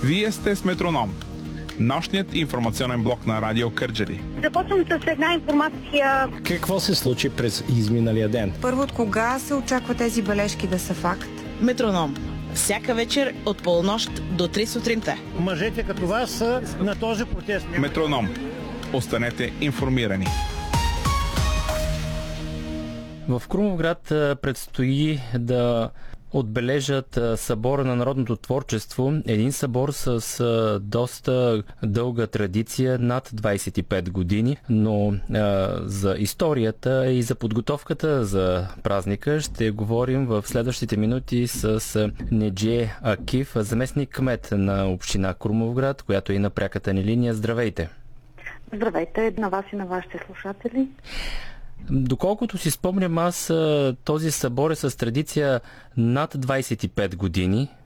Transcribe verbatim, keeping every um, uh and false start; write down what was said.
Вие сте с Метроном, нощният информационен блок на Радио Кърджали. Започвам с една информация. Какво се случи през изминалия ден? Първо, от кога се очаква тези бележки да са факт? Метроном. Всяка вечер от полунощ до три сутринта. Мъжете като вас са на този протест. Метроном. Останете информирани. В Крумовград предстои да отбележат събора на народното творчество. Един събор с доста дълга традиция, над двайсет и пет години, но а, за историята и за подготовката за празника ще говорим в следващите минути с Неджие Акиф, заместник кмет на община Крумовград, която е и на пряката ни линия. Здравейте! Здравейте на вас и на вашите слушатели. Доколкото си спомням аз, този събор е с традиция над двайсет и пет години.